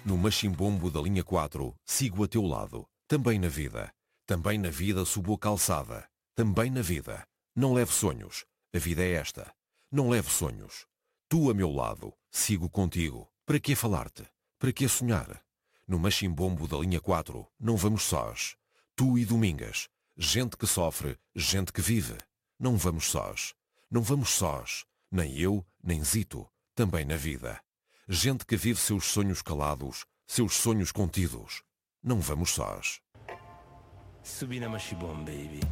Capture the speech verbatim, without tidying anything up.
No machimbombo da linha quatro, sigo a teu lado. Também na vida. Também na vida subo a calçada. Também na vida. Não leve sonhos. A vida é esta. Não leve sonhos. Tu a meu lado. Sigo contigo. Para que falar-te? Para que sonhar? No machimbombo da linha quatro, não vamos sós. Tu e Domingas. Gente que sofre, gente que vive. Não vamos sós. Não vamos sós. Nem eu, nem Zito. Também na vida. Gente que vive seus sonhos calados, seus sonhos contidos. Não vamos sós. Subi na Machibom, baby.